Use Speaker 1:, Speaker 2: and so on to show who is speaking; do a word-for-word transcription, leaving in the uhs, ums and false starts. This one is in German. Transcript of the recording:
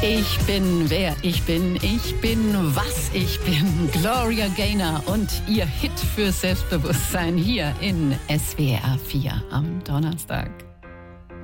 Speaker 1: Ich bin, wer ich bin, ich bin, was ich bin. Gloria Gaynor und ihr Hit für Selbstbewusstsein hier in S W R vier am Donnerstag.